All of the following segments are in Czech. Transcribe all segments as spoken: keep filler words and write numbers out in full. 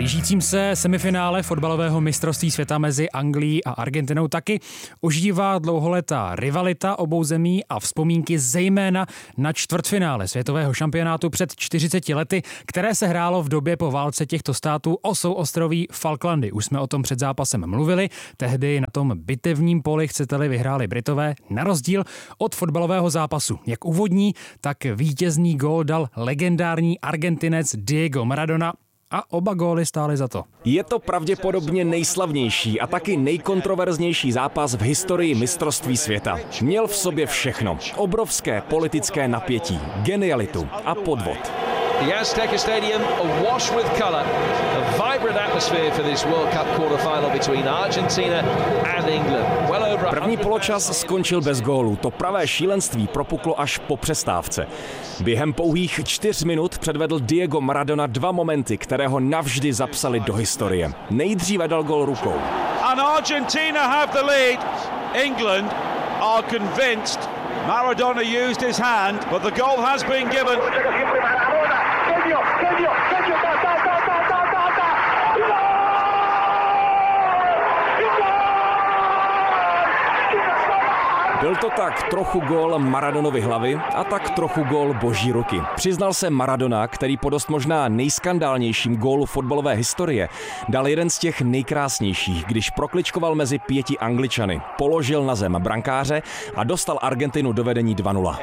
blížícím se semifinále fotbalového mistrovství světa mezi Anglií a Argentinou taky ožívá dlouholetá rivalita obou zemí a vzpomínky zejména na čtvrtfinále světového šampionátu před čtyřiceti lety, které se hrálo v době po válce těchto států o souostroví Falklandy. Už jsme o tom před zápasem mluvili, tehdy na tom bitevním poli, chcete-li, vyhráli Britové, na rozdíl od fotbalového zápasu. Jak úvodní, tak vítězný gól dal legendární Argentinec Diego Maradona, a oba góly stály za to. Je to pravděpodobně nejslavnější a taky nejkontroverznější zápas v historii mistrovství světa. Měl v sobě všechno. Obrovské politické napětí, genialitu a podvod. The Azteca Stadium awash with color, a vibrant atmosphere for this World Cup quarter-final between Argentina and England. Well over První poločas skončil bez gólů. To pravé šílenství propuklo až po přestávce. Během pouhých čtyř minut předvedl Diego Maradona dva momenty, které ho navždy zapsali do historie. Nejdříve dal gól rukou. And Argentina have the lead. England are convinced. Maradona used his hand, but the goal has been given. Byl to tak trochu gól Maradonovy hlavy a tak trochu gól boží ruky. Přiznal se Maradona, který po dost možná nejskandálnějším gólu fotbalové historie dal jeden z těch nejkrásnějších, když prokličkoval mezi pěti Angličany, položil na zem brankáře a dostal Argentinu do vedení dva nula.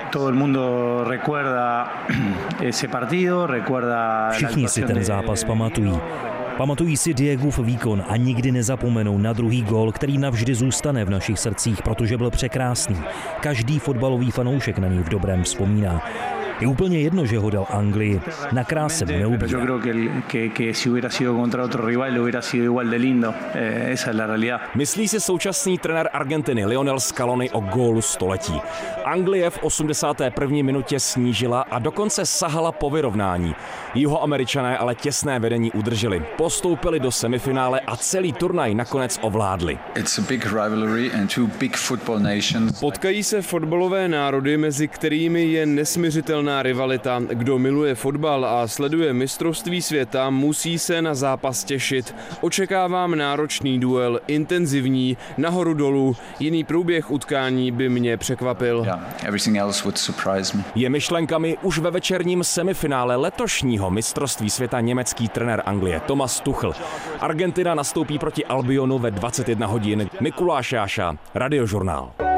Všichni si ten zápas pamatují. Pamatují si Diegův výkon a nikdy nezapomenou na druhý gól, který navždy zůstane v našich srdcích, protože byl překrásný. Každý fotbalový fanoušek na něj v dobrém vzpomíná. Je úplně jedno, že ho dal Anglii. Na kráse mu neubíhá. Myslí si současný trenér Argentiny Lionel Scaloni o gólu století. Anglie v osmdesáté první minutě snížila a dokonce sahala po vyrovnání. Jihoameričané ale těsné vedení udrželi. Postoupili do semifinále a celý turnaj nakonec ovládli. Potkají se fotbalové národy, mezi kterými je nesmiřitelná rivalita. Kdo miluje fotbal a sleduje mistrovství světa, musí se na zápas těšit. Očekávám náročný duel, intenzivní, nahoru dolů. Jiný průběh utkání by mě překvapil. Je myšlenkami už ve večerním semifinále letošního mistrovství světa německý trenér Anglie Thomas Tuchel. Argentina nastoupí proti Albionu ve dvacet jedna hodin. Mikuláš Jáša, Radiožurnál.